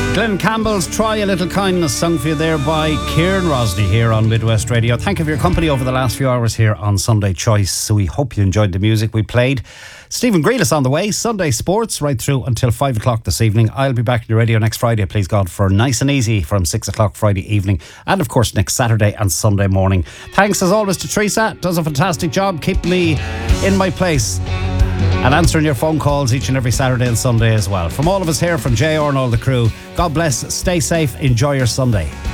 Glenn Campbell's Try a Little Kindness, sung for you there by Kieran Rosny here on Midwest Radio. Thank you for your company over the last few hours here on Sunday Choice. So we hope you enjoyed the music we played. Stephen Grealish on the way. Sunday sports right through until 5 o'clock this evening. I'll be back in the radio next Friday, please God, for Nice and Easy from 6 o'clock Friday evening. And of course next Saturday and Sunday morning. Thanks as always to Teresa. Does a fantastic job keeping me in my place and answering your phone calls each and every Saturday and Sunday as well. From all of us here, from JR and all the crew, God bless, stay safe, enjoy your Sunday.